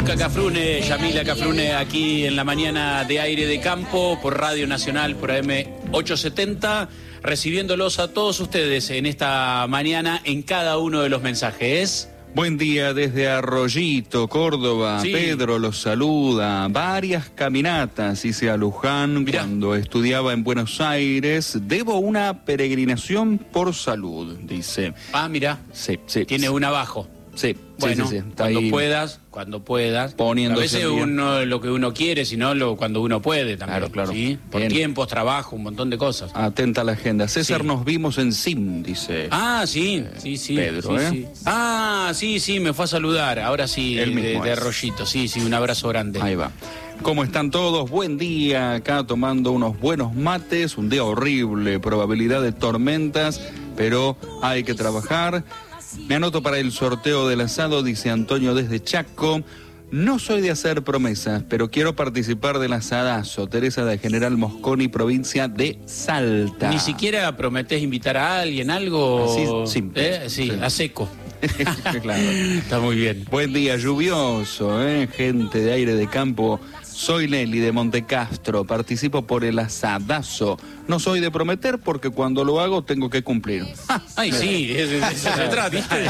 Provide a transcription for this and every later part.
Lurka Cafrune, Yamila Cafrune, aquí en la mañana de Aire de Campo, por Radio Nacional, por AM 870, recibiéndolos a todos ustedes en esta mañana en cada uno de los mensajes. Buen día desde Arroyito, Córdoba. Sí. Pedro los saluda. Varias caminatas hice a Luján cuando estudiaba en Buenos Aires. Debo una peregrinación por salud, dice. Ah, mira. Sí. Tiene un abajo. Sí. Bueno, sí. Cuando puedas. Poniéndose a veces uno lo que uno quiere, sino cuando uno puede también. Claro. ¿Sí? Por tiempos, trabajo, un montón de cosas. Atenta a la agenda. César, nos vimos en SIM, dice. Ah, sí. Pedro, sí. Ah, sí, me fue a saludar. Ahora sí, de Arroyito. Sí, un abrazo grande. Ahí va. ¿Cómo están todos? Buen día, acá tomando unos buenos mates, un día horrible, probabilidad de tormentas, pero hay que trabajar. Me anoto para el sorteo del asado, dice Antonio desde Chaco. No soy de hacer promesas, pero quiero participar del asadazo. Teresa de General Mosconi, provincia de Salta. ¿Ni siquiera prometés invitar a alguien, algo? Así, simple. Sí, a seco. Claro. Está muy bien. Buen día, lluvioso, gente de Aire de Campo. Soy Nelly de Montecastro, participo por el asadazo. No soy de prometer porque cuando lo hago tengo que cumplir. Ay, sí, de eso se trata.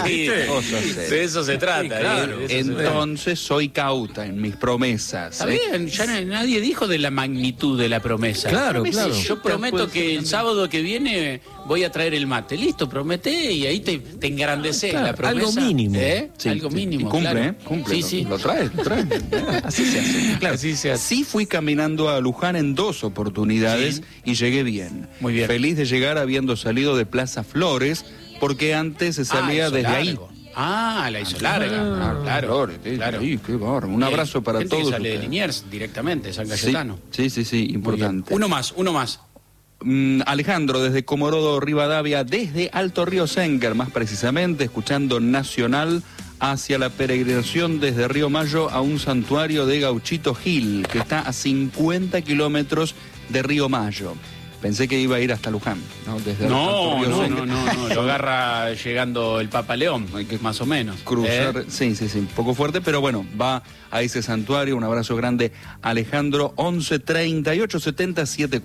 De eso se trata. Claro. Entonces soy cauta en mis promesas. Está bien, ya nadie dijo de la magnitud de la promesa. Claro. Yo prometo que el sábado que viene voy a traer el mate. Listo, prometé y ahí te engrandeces la promesa. Algo mínimo. Algo mínimo. Y cumple, claro. Cumple. Sí. Lo trae. Así se hace. Claro. Así se hace. Sí fui caminando a Luján en 2 oportunidades y llegué bien. Muy bien. Feliz de llegar habiendo salido de Plaza Flores, porque antes se salía desde largo. ahí. La hizo larga. Claro. Sí, qué barro. Un abrazo para gente todos. Que sale de Liniers directamente, San Cayetano. Sí, importante. Uno más. Alejandro, desde Comorodo, Rivadavia, desde Alto Río Senker, más precisamente, escuchando Nacional hacia la peregrinación desde Río Mayo a un santuario de Gauchito Gil, que está a 50 kilómetros de Río Mayo. Pensé que iba a ir hasta Luján, ¿no? Desde No, lo agarra llegando el Papa León, más o menos. Cruzar, sí, un poco fuerte, pero bueno, va a ese santuario. Un abrazo grande, Alejandro. 11 38 70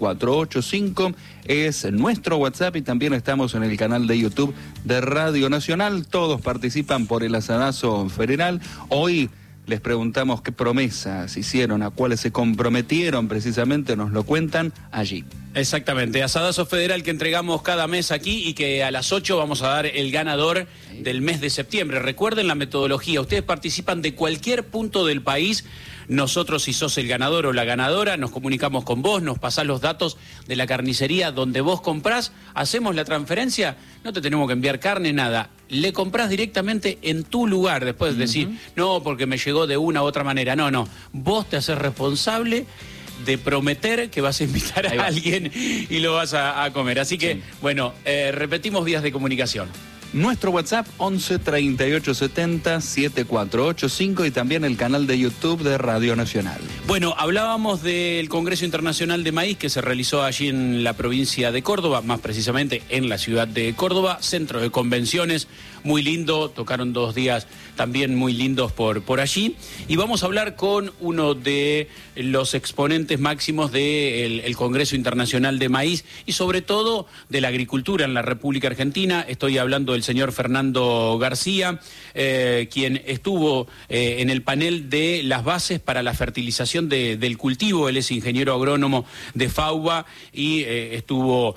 7485 es nuestro WhatsApp y también estamos en el canal de YouTube de Radio Nacional. Todos participan por el asadazo federal. Hoy les preguntamos qué promesas hicieron, a cuáles se comprometieron, precisamente nos lo cuentan allí. Exactamente, asadazo federal que entregamos cada mes aquí y que a las 8 vamos a dar el ganador del mes de septiembre. Recuerden la metodología, ustedes participan de cualquier punto del país. Nosotros, si sos el ganador o la ganadora, nos comunicamos con vos, nos pasás los datos de la carnicería donde vos comprás, hacemos la transferencia, no te tenemos que enviar carne, nada. Le comprás directamente en tu lugar, después de decir, no, porque me llegó de una u otra manera. No, vos te haces responsable de prometer que vas a invitar a alguien y lo vas a comer. Así que, bueno, repetimos vías de comunicación. Nuestro WhatsApp 11 38 70 7485 y también el canal de YouTube de Radio Nacional. Bueno, hablábamos del Congreso Internacional de Maíz que se realizó allí en la provincia de Córdoba, más precisamente en la ciudad de Córdoba, centro de convenciones, muy lindo, tocaron 2 días también muy lindos por allí. Y vamos a hablar con uno de los exponentes máximos del Congreso Internacional de Maíz y sobre todo de la agricultura en la República Argentina. Estoy hablando del señor Fernando García, quien estuvo en el panel de las bases para la fertilización del cultivo. Él es ingeniero agrónomo de FAUBA y estuvo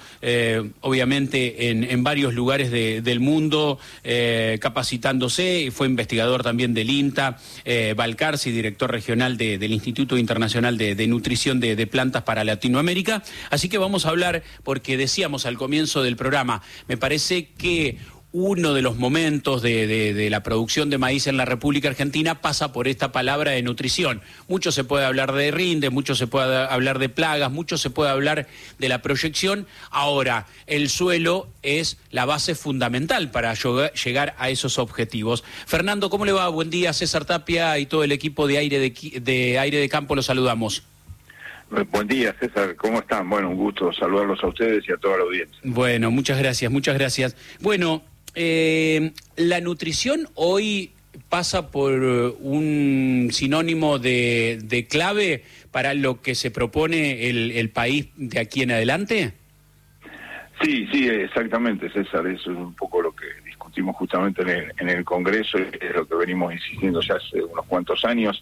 obviamente en varios lugares del mundo capacitándose, y fue investigador también del INTA, Balcarce, director regional del Instituto Internacional de Nutrición de Plantas para Latinoamérica. Así que vamos a hablar, porque decíamos al comienzo del programa, me parece que uno de los momentos de la producción de maíz en la República Argentina pasa por esta palabra de nutrición. Mucho se puede hablar de rinde, mucho se puede hablar de plagas, mucho se puede hablar de la proyección. Ahora, el suelo es la base fundamental para llegar a esos objetivos. Fernando, ¿cómo le va? Buen día, César Tapia y todo el equipo de Aire de Campo, los saludamos. Buen día, César, ¿cómo están? Bueno, un gusto saludarlos a ustedes y a toda la audiencia. Bueno, muchas gracias. Bueno, la nutrición hoy pasa por un sinónimo de clave para lo que se propone el país de aquí en adelante. Sí, exactamente, César, eso es un poco lo que discutimos justamente en el Congreso, es lo que venimos insistiendo ya hace unos cuantos años.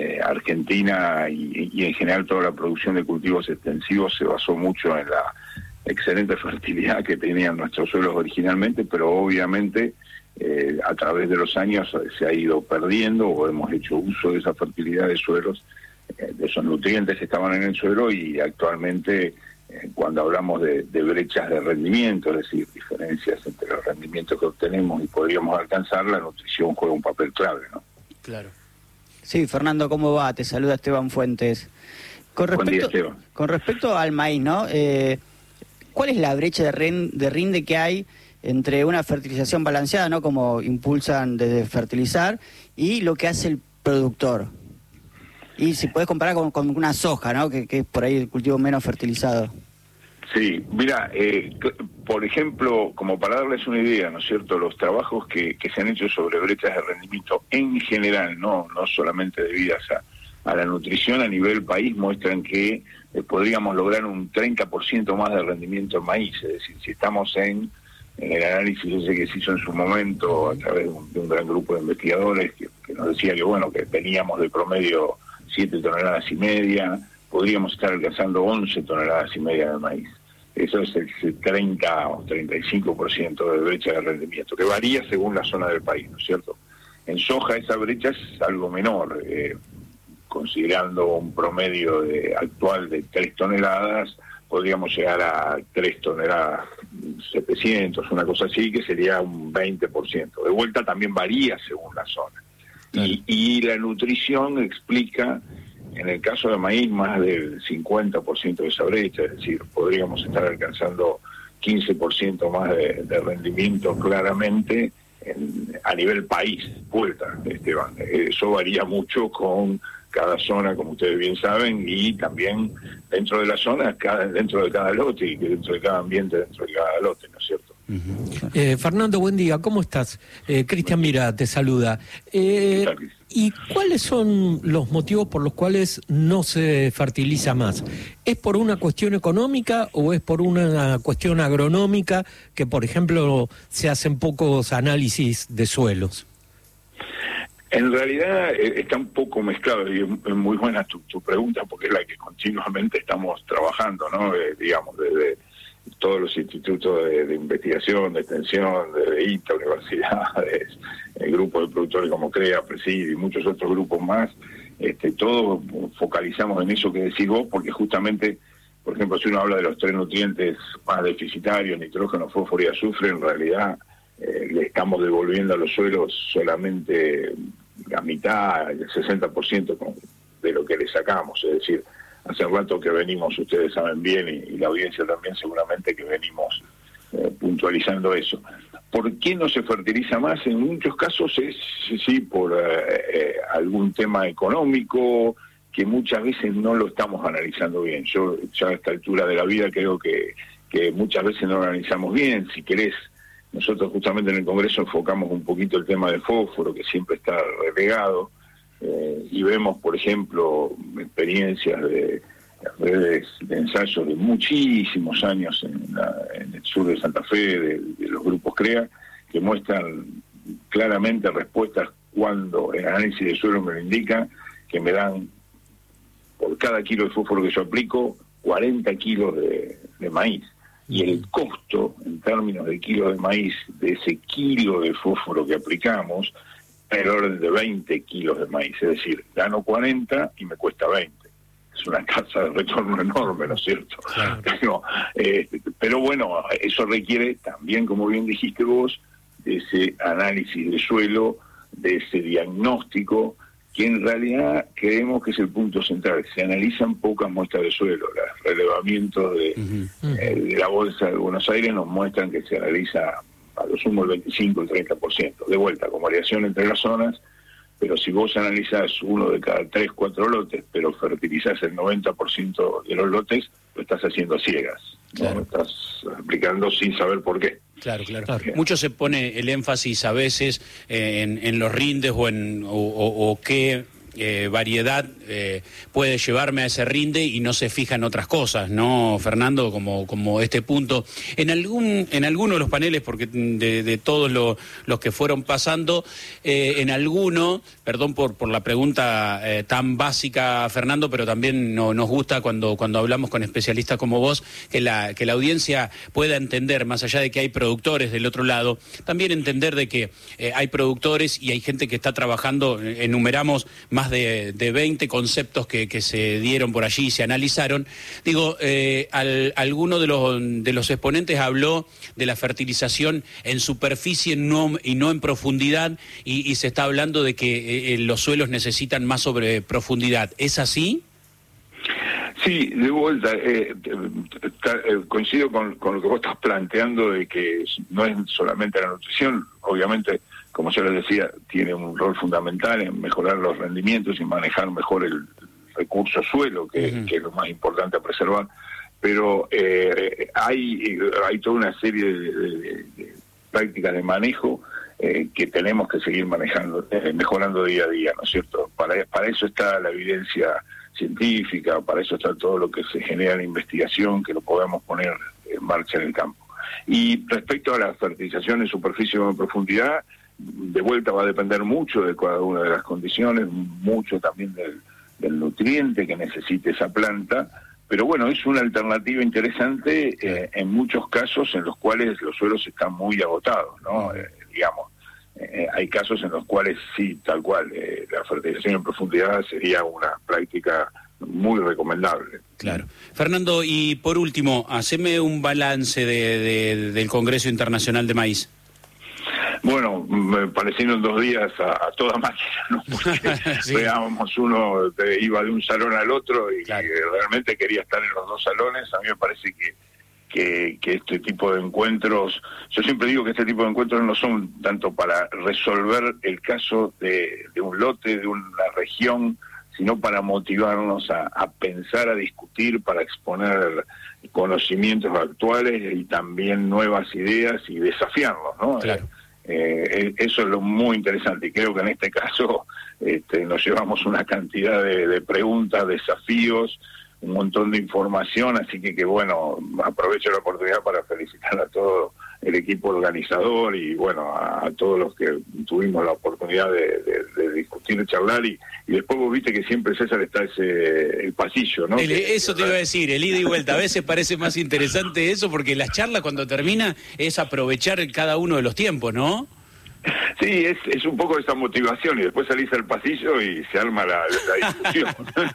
Argentina y en general toda la producción de cultivos extensivos se basó mucho en la excelente fertilidad que tenían nuestros suelos originalmente, pero obviamente a través de los años se ha ido perdiendo o hemos hecho uso de esa fertilidad de suelos, de esos nutrientes que estaban en el suelo, y actualmente cuando hablamos de brechas de rendimiento, es decir, diferencias entre los rendimientos que obtenemos y podríamos alcanzar, la nutrición juega un papel clave, ¿no? Claro. Sí, Fernando, ¿cómo va? Te saluda Esteban Fuentes. Buen día, Esteban. Con respecto al maíz, ¿no? ¿Cuál es la brecha de rinde que hay entre una fertilización balanceada, ¿no?, como impulsan desde fertilizar, y lo que hace el productor? Y si podés comparar con una soja, ¿no?, que es por ahí el cultivo menos fertilizado. Sí, mira, por ejemplo, como para darles una idea, ¿no es cierto?, los trabajos que se han hecho sobre brechas de rendimiento en general, no solamente debidas a la nutrición a nivel país, muestran que podríamos lograr un 30% más de rendimiento en maíz. Es decir, si estamos en el análisis ese que se hizo en su momento a través de un gran grupo de investigadores que nos decía que, bueno, que teníamos de promedio 7,5 toneladas, podríamos estar alcanzando 11,5 toneladas de maíz. Eso es el 30 o 35% de brecha de rendimiento, que varía según la zona del país, ¿no es cierto? En soja esa brecha es algo menor, considerando un promedio actual de 3 toneladas, podríamos llegar a 3 toneladas 700, una cosa así, que sería un 20%. De vuelta también varía según la zona. Claro. Y la nutrición explica, en el caso de maíz, más del 50% de esa brecha, es decir, podríamos estar alcanzando 15% más de rendimiento claramente a nivel país, vuelta, Esteban. Eso varía mucho con cada zona, como ustedes bien saben, y también dentro de la zona, dentro de cada lote, y dentro de cada ambiente, dentro de cada lote, ¿no es cierto? Fernando, buen día, ¿cómo estás? Cristian Mira te saluda. ¿Y cuáles son los motivos por los cuales no se fertiliza más? ¿Es por una cuestión económica o es por una cuestión agronómica que, por ejemplo, se hacen pocos análisis de suelos? En realidad está un poco mezclado, y es muy buena tu pregunta, porque es la que continuamente estamos trabajando, ¿no? Digamos, desde todos los institutos de investigación, de extensión, de INTA, universidades, el grupo de productores como CREA, Preside y muchos otros grupos más, todos focalizamos en eso que decís vos, porque justamente, por ejemplo, si uno habla de los 3 nutrientes más deficitarios, nitrógeno, fósforo y azufre, en realidad le estamos devolviendo a los suelos solamente la mitad, el 60% de lo que le sacamos. Es decir, hace rato que venimos, ustedes saben bien, y la audiencia también seguramente, que venimos puntualizando eso. ¿Por qué no se fertiliza más? En muchos casos es sí por algún tema económico, que muchas veces no lo estamos analizando bien. Yo ya a esta altura de la vida creo que muchas veces no lo analizamos bien. Si querés, nosotros justamente en el Congreso enfocamos un poquito el tema del fósforo, que siempre está relegado, y vemos, por ejemplo, experiencias de redes de ensayos de muchísimos años en el sur de Santa Fe, de los grupos CREA, que muestran claramente respuestas cuando el análisis de suelo me lo indica, que me dan, por cada kilo de fósforo que yo aplico, 40 kilos de maíz. Y el costo, en términos de kilo de maíz, de ese kilo de fósforo que aplicamos, es el orden de 20 kilos de maíz. Es decir, gano 40 y me cuesta 20. Es una tasa de retorno enorme, ¿no es cierto? Claro. Pero bueno, eso requiere también, como bien dijiste vos, de ese análisis de suelo, de ese diagnóstico, que en realidad creemos que es el punto central. Se analizan pocas muestras de suelo. Los relevamientos de la Bolsa de Buenos Aires nos muestran que se analiza a lo sumo el 25, el 30%. De vuelta, con variación entre las zonas, pero si vos analizás uno de cada 3, 4 lotes, pero fertilizás el 90% de los lotes, lo estás haciendo a ciegas, ¿no? Claro. Lo estás aplicando sin saber por qué. Claro. Mucho se pone el énfasis a veces en los rindes o qué variedad puede llevarme a ese rinde y no se fija en otras cosas, ¿no, Fernando? Como este punto. En alguno de los paneles, porque de todos los que fueron pasando, en alguno, perdón por la pregunta tan básica, Fernando, pero también nos gusta cuando hablamos con especialistas como vos, que la audiencia pueda entender, más allá de que hay productores del otro lado, también entender de que hay productores y hay gente que está trabajando, enumeramos más de 20 conceptos que se dieron por allí y se analizaron. Digo, alguno de los exponentes habló de la fertilización en superficie y no en profundidad, y se está hablando de que los suelos necesitan más sobre profundidad. ¿Es así? Sí, de vuelta, coincido con lo que vos estás planteando, de que no es solamente la nutrición, obviamente, como yo les decía, tiene un rol fundamental en mejorar los rendimientos y manejar mejor el recurso suelo, que es lo más importante a preservar, pero hay toda una serie de prácticas de manejo que tenemos que seguir manejando, mejorando día a día, ¿no es cierto? Para eso está la evidencia científica, para eso está todo lo que se genera en investigación, que lo podemos poner en marcha en el campo. Y respecto a la fertilización en superficie o en profundidad, de vuelta va a depender mucho de cada una de las condiciones, mucho también del nutriente que necesite esa planta, pero bueno, es una alternativa interesante en muchos casos en los cuales los suelos están muy agotados, ¿no? Hay casos en los cuales sí, tal cual, la fertilización en profundidad sería una práctica muy recomendable. Claro. Fernando, y por último, haceme un balance del Congreso Internacional de Maíz. Bueno, me parecieron 2 días a toda máquina, ¿no? Porque sí. Veábamos, uno iba de un salón al otro y claro, realmente quería estar en los 2 salones. A mí me parece que este tipo de encuentros, yo siempre digo que este tipo de encuentros no son tanto para resolver el caso de un lote, de una región, sino para motivarnos a pensar, a discutir, para exponer conocimientos actuales y también nuevas ideas y desafiarlos, ¿no? Claro. Eso es lo muy interesante, y creo que en este caso nos llevamos una cantidad de preguntas, desafíos, un montón de información, así que bueno, aprovecho la oportunidad para felicitar a todo el equipo organizador y bueno, a todos los que tuvimos la oportunidad de discutir, de charlar, y después vos viste que siempre, César, está el pasillo, ¿no? Eso te iba a decir, el ida y vuelta. A veces parece más interesante eso, porque las charlas cuando termina es aprovechar cada uno de los tiempos, ¿no? Sí, es un poco esa motivación, y después salís al pasillo y se arma la discusión.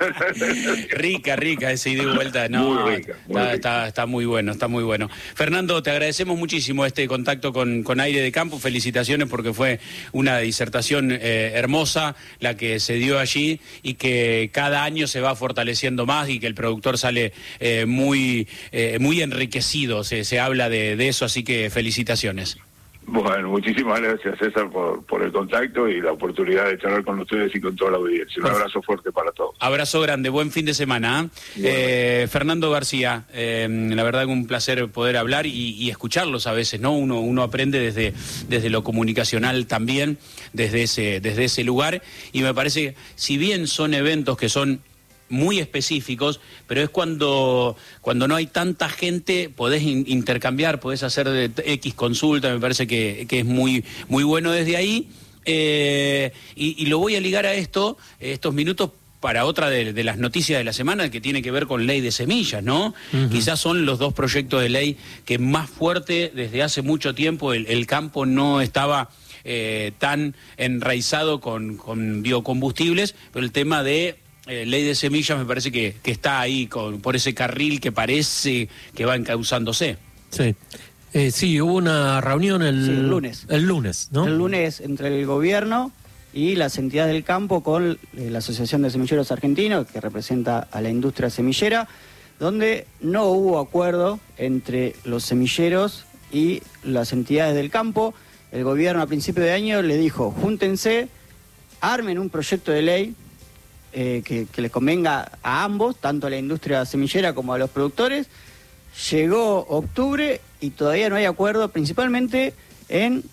rica esa ida y vuelta. No, muy rica. Está muy bueno, está muy bueno. Fernando, te agradecemos muchísimo este contacto con Aire de Campo. Felicitaciones, porque fue una disertación hermosa la que se dio allí, y que cada año se va fortaleciendo más, y que el productor sale muy enriquecido. Se habla de eso, así que felicitaciones. Bueno, muchísimas gracias, César, por el contacto y la oportunidad de charlar con ustedes y con toda la audiencia. Un abrazo fuerte para todos. Abrazo grande, buen fin de semana. Fernando García, la verdad que un placer poder hablar y escucharlos a veces, ¿no? Uno aprende desde lo comunicacional también, desde ese lugar, y me parece, si bien son eventos que son muy específicos, pero es cuando no hay tanta gente, podés intercambiar, podés hacer X consulta. Me parece que es muy bueno desde ahí, y lo voy a ligar a estos minutos para otra de las noticias de la semana, que tiene que ver con ley de semillas, ¿no? Quizás son los 2 proyectos de ley que más fuerte desde hace mucho tiempo el campo no estaba tan enraizado con biocombustibles, pero el tema de ley de semillas me parece que está ahí por ese carril que parece que va encauzándose. Sí. Sí, hubo una reunión el lunes. El lunes, ¿no? El lunes entre el gobierno y las entidades del campo con la Asociación de Semilleros Argentinos, que representa a la industria semillera, donde no hubo acuerdo entre los semilleros y las entidades del campo. El gobierno a principio de año le dijo, júntense, armen un proyecto de ley que les convenga a ambos, tanto a la industria semillera como a los productores. Llegó octubre y todavía no hay acuerdo, principalmente en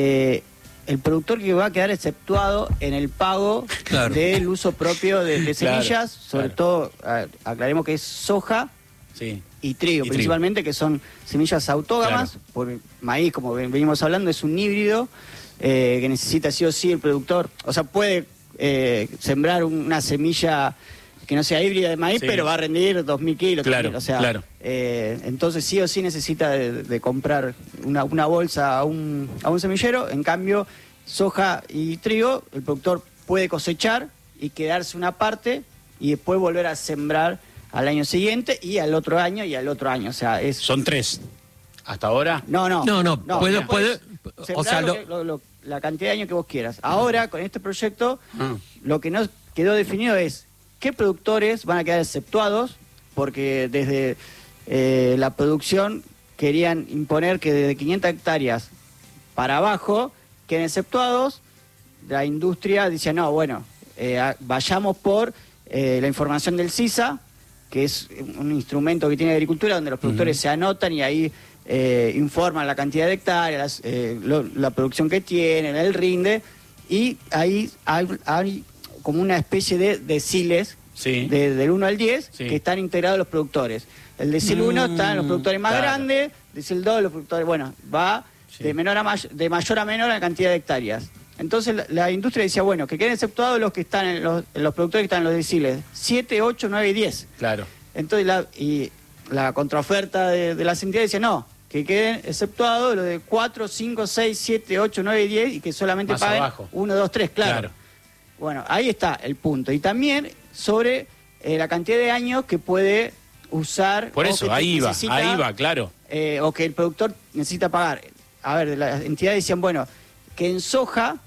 el productor que va a quedar exceptuado en el pago del uso propio de semillas, sobre todo, aclaremos que es soja y trigo, principalmente, que son semillas autógamas, porque maíz, como venimos hablando, es un híbrido que necesita sí o sí el productor, o sea, puede sembrar una semilla que no sea híbrida de maíz, pero va a rendir 2.000 kilos. O sea, entonces sí o sí necesita de comprar una bolsa a un semillero. En cambio, soja y trigo, el productor puede cosechar y quedarse una parte y después volver a sembrar al año siguiente y al otro año y al otro año. O sea, ¿Son 3 hasta ahora? No. Puede, o sea, la cantidad de años que vos quieras. Ahora, con este proyecto, lo que no quedó definido es qué productores van a quedar exceptuados, porque desde la producción querían imponer que desde 500 hectáreas para abajo queden exceptuados. La industria dice, no, bueno, vayamos por la información del CISA, que es un instrumento que tiene Agricultura, donde los productores se anotan y ahí informan la cantidad de hectáreas, la producción que tienen, el rinde, y ahí hay como una especie de deciles del 1 al 10 que están integrados los productores. El decil 1 están los productores más grandes, decil 2 los productores, bueno, va de mayor a menor la cantidad de hectáreas. Entonces la industria decía, bueno, que queden exceptuados los que están en los productores que están en los deciles 7, 8, 9 y 10. Claro. Entonces la contraoferta de las entidades decía, no, que queden exceptuados los de 4, 5, 6, 7, 8, 9 y 10 y que solamente más paguen abajo. 1, 2, 3, claro. Bueno, ahí está el punto. Y también sobre la cantidad de años que puede usar. Por eso, ahí va, claro. O que el productor necesita pagar. A ver, las entidades decían, bueno, que en soja,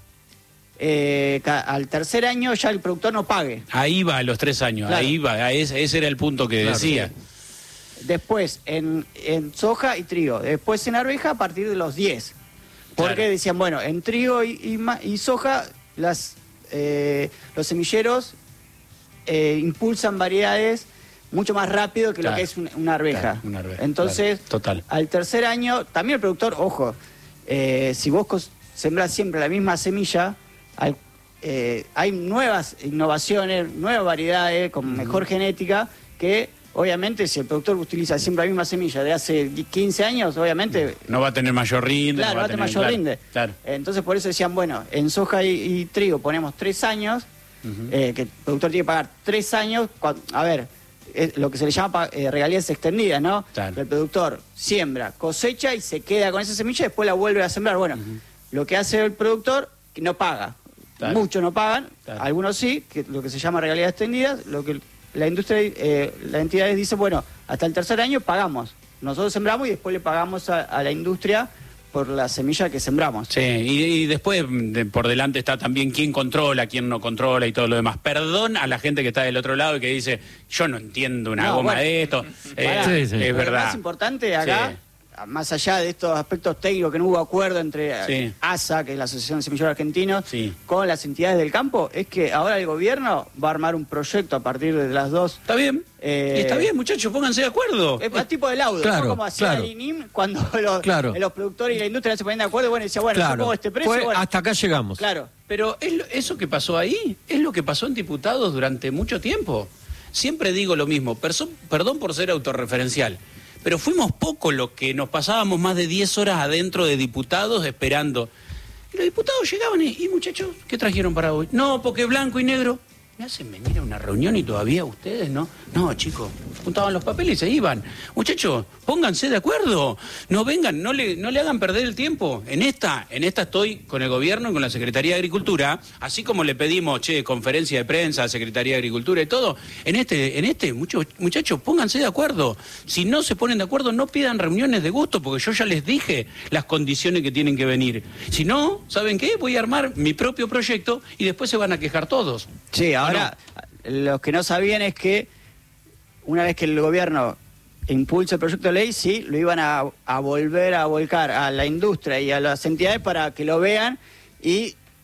al tercer año ya el productor no pague. Ahí va, a los 3 años, ahí va, ese era el punto que decía. Sí. Después, en soja y trigo. Después en arveja a partir de los 10. Porque decían, bueno, en trigo y soja, los semilleros impulsan variedades mucho más rápido que lo que es una arveja. Entonces, al tercer año, también el productor, ojo, si vos sembrás siempre la misma semilla, hay nuevas innovaciones, nuevas variedades con mejor genética que, obviamente, si el productor utiliza siempre la misma semilla de hace 15 años, obviamente no va a tener mayor rinde. Claro, no va a tener mayor rinde. Claro. Entonces, por eso decían, bueno, en soja y trigo ponemos 3 años, que el productor tiene que pagar 3 años. A ver, es lo que se le llama regalías extendidas, ¿no? Claro. El productor siembra, cosecha y se queda con esa semilla y después la vuelve a sembrar. Bueno, lo que hace el productor, que no paga. Claro. Muchos no pagan, algunos sí, que lo que se llama regalías extendidas, lo que la industria, las entidades dicen, bueno, hasta el tercer año pagamos. Nosotros sembramos y después le pagamos a la industria por la semilla que sembramos. Sí, y después por delante está también quién controla, quién no controla y todo lo demás. Perdón a la gente que está del otro lado y que dice, yo no entiendo una goma de esto. Es verdad. Lo más importante acá, más allá de estos aspectos técnicos que no hubo acuerdo entre ASA, que es la Asociación de Semilleros Argentinos, con las entidades del campo, es que ahora el gobierno va a armar un proyecto a partir de las 2. Está bien. Está bien, muchachos, pónganse de acuerdo. Es tipo de laudo, ¿no? Como hacía el INIM cuando los productores y la industria no se ponían de acuerdo, bueno, decía, bueno, yo pongo este precio. Hasta acá llegamos. Claro. Pero eso que pasó ahí es lo que pasó en diputados durante mucho tiempo. Siempre digo lo mismo, perdón por ser autorreferencial, pero fuimos pocos los que nos pasábamos más de 10 horas adentro de diputados esperando. Y los diputados llegaban y muchachos, ¿qué trajeron para hoy? No, porque blanco y negro. Me hacen venir a una reunión y todavía ustedes, ¿no? No, chicos, juntaban los papeles y se iban. Muchachos, pónganse de acuerdo. No vengan, no le hagan perder el tiempo. En esta estoy con el gobierno y con la Secretaría de Agricultura, así como le pedimos, conferencia de prensa a Secretaría de Agricultura y todo. Muchachos, pónganse de acuerdo. Si no se ponen de acuerdo, no pidan reuniones de gusto, porque yo ya les dije las condiciones que tienen que venir. Si no, ¿saben qué? Voy a armar mi propio proyecto y después se van a quejar todos. Sí, ahora, los que no sabían es que una vez que el gobierno impulsa el proyecto de ley, sí, lo iban a volver a volcar a la industria y a las entidades para que lo vean y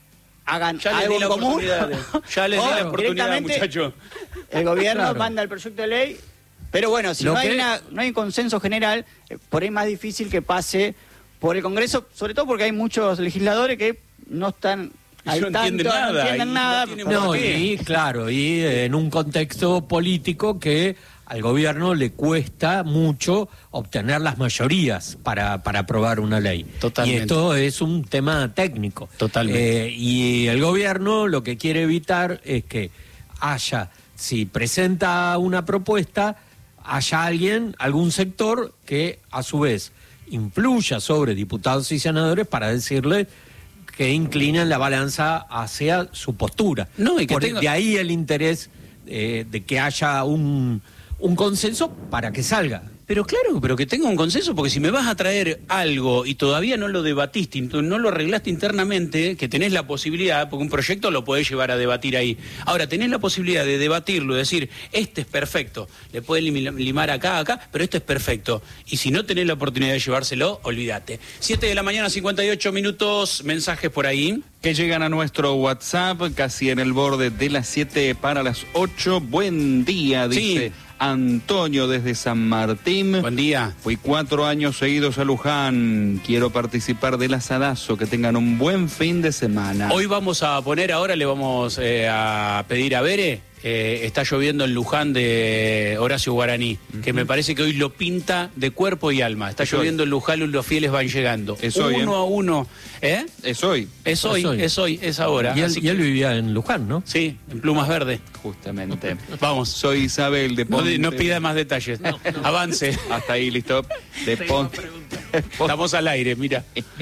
hagan Ya les algo di la en común. oportunidad. Ya les di la oportunidad, Directamente, muchachos. El gobierno Claro. manda el proyecto de ley, pero bueno, si Lo no hay, que- no hay un consenso general, por ahí es más difícil que pase por el Congreso, sobre todo porque hay muchos legisladores que no están al No tanto, entienden nada, no entienden y nada. no tienen ¿por No, qué? y claro, y en un contexto político que al gobierno le cuesta mucho obtener las mayorías para aprobar una ley. Totalmente. Y esto es un tema técnico. Totalmente. Y el gobierno lo que quiere evitar es que haya, si presenta una propuesta, haya alguien, algún sector que a su vez influya sobre diputados y senadores para decirle que inclinan la balanza hacia su postura. No, y que De ahí el interés de que haya un consenso para que salga. Pero claro, pero que tenga un consenso, porque si me vas a traer algo y todavía no lo debatiste, no lo arreglaste internamente, que tenés la posibilidad, porque un proyecto lo podés llevar a debatir ahí. Ahora, tenés la posibilidad de debatirlo, de decir, este es perfecto, le podés limar acá, pero este es perfecto. Y si no tenés la oportunidad de llevárselo, olvídate. 7 de la mañana, 58 minutos, mensajes por ahí. Que llegan a nuestro WhatsApp, casi en el borde de las 7 para las 8. Buen día, dice Sí. Antonio desde San Martín. Buen día. Fui 4 años seguidos a Luján. Quiero participar del asadazo. Que tengan un buen fin de semana. Hoy vamos a poner, ahora le vamos a pedir a Bere, está lloviendo en Luján de Horacio Guaraní, que me parece que hoy lo pinta de cuerpo y alma. Está Es hoy. lloviendo en Luján y los fieles van llegando. Es hoy, uno a uno. ¿Eh? Es hoy, Es hoy, es ahora. Y él, Así y él que- vivía en Luján, ¿no? Sí, en Plumas Verde. justamente. Vamos. Soy Isabel de No, Ponte. no pida más detalles. Avance. Hasta ahí, listo. De Ponte. Estamos al aire, mira.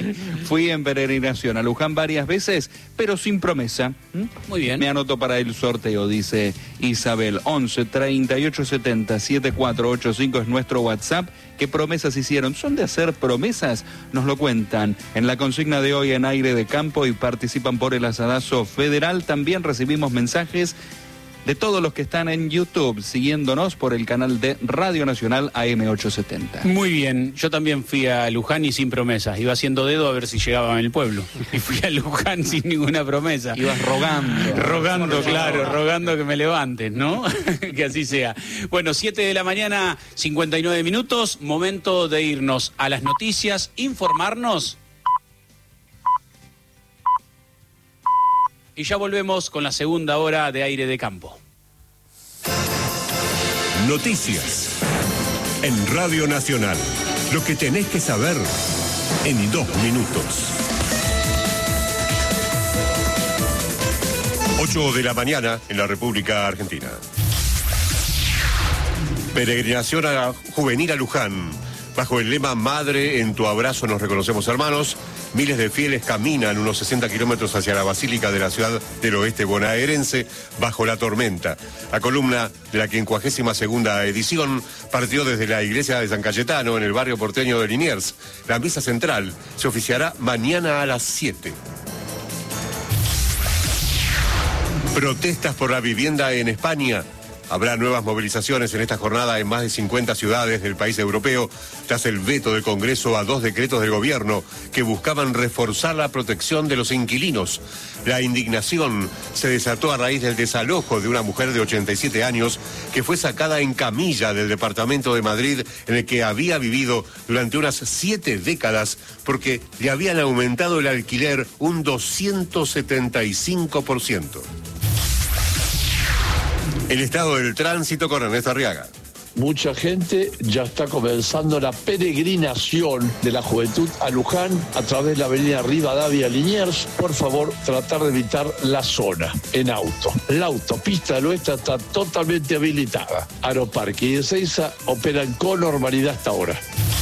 Fui en peregrinación a Luján varias veces, pero sin promesa. Muy bien. Me anoto para el sorteo, dice Isabel. 11 38 70 7485 es nuestro WhatsApp. ¿Qué promesas hicieron? ¿Son de hacer promesas? Nos lo cuentan en la consigna de hoy en Aire de Campo y participan por el asadazo federal. También recibimos mensajes de todos los que están en YouTube, siguiéndonos por el canal de Radio Nacional AM870. Muy bien, yo también fui a Luján y sin promesas. Iba haciendo dedo a ver si llegaba en el pueblo. Y fui a Luján sin ninguna promesa. Ibas rogando. Rogando, claro, rogando que me levantes, ¿no? Que así sea. Bueno, 7 de la mañana, 59 minutos. Momento de irnos a las noticias, informarnos. Y ya volvemos con la segunda hora de Aire de Campo. Noticias. En Radio Nacional. Lo que tenés que saber en 2 minutos. 8 de la mañana en la República Argentina. Peregrinación juvenil a Luján. Bajo el lema Madre, en tu abrazo nos reconocemos hermanos, miles de fieles caminan unos 60 kilómetros hacia la Basílica de la ciudad del oeste bonaerense bajo la tormenta. La columna de la 52ª edición partió desde la iglesia de San Cayetano en el barrio porteño de Liniers. La misa central se oficiará mañana a las 7. Protestas por la vivienda en España. Habrá nuevas movilizaciones en esta jornada en más de 50 ciudades del país europeo tras el veto del Congreso a 2 decretos del gobierno que buscaban reforzar la protección de los inquilinos. La indignación se desató a raíz del desalojo de una mujer de 87 años que fue sacada en camilla del departamento de Madrid en el que había vivido durante unas 7 décadas porque le habían aumentado el alquiler un 275%. El estado del tránsito con Ernesto Arriaga. Mucha gente ya está comenzando la peregrinación de la juventud a Luján a través de la avenida Rivadavia Liniers. Por favor, tratar de evitar la zona en auto. La autopista del oeste está totalmente habilitada. Aeroparque y Ezeiza operan con normalidad hasta ahora.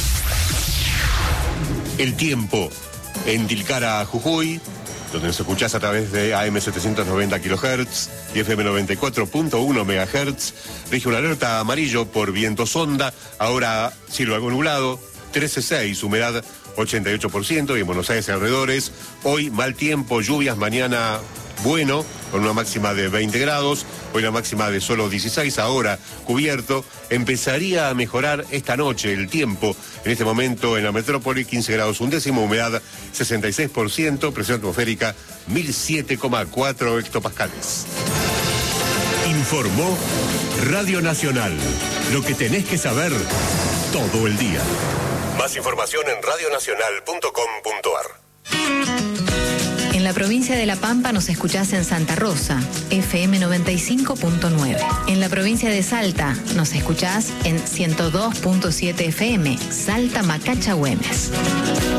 El tiempo en Tilcara, Jujuy, donde nos escuchás a través de AM 790 kHz y FM 94.1 MHz. Rige una alerta amarillo por viento sonda, ahora cielo algo nublado, 13.6, humedad 88% y en Buenos Aires y alrededores. Hoy mal tiempo, lluvias, mañana bueno, con una máxima de 20 grados, hoy la máxima de solo 16, ahora cubierto. Empezaría a mejorar esta noche el tiempo. En este momento en la metrópoli, 15 grados un décimo, humedad 66%, presión atmosférica 1007,4 hectopascales. Informó Radio Nacional. Lo que tenés que saber todo el día. Más información en radionacional.com.ar. En la provincia de La Pampa nos escuchás en Santa Rosa, FM 95.9. En la provincia de Salta nos escuchás en 102.7 FM, Salta Macacha Güemes.